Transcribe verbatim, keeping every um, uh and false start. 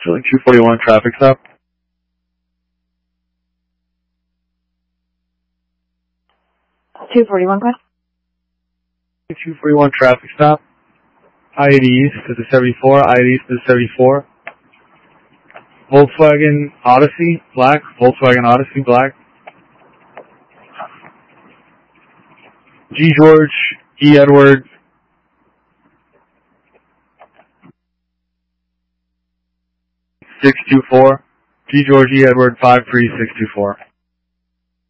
Sterling two forty-one, traffic stop. two forty-one, go ahead. two forty-one, traffic stop. I eighty East to the seventy-four, I eighty East to the seventy-four. Volkswagen Odyssey, black. Volkswagen Odyssey, black. G George, E Edward. six two four. G George, E Edward, five three six two four.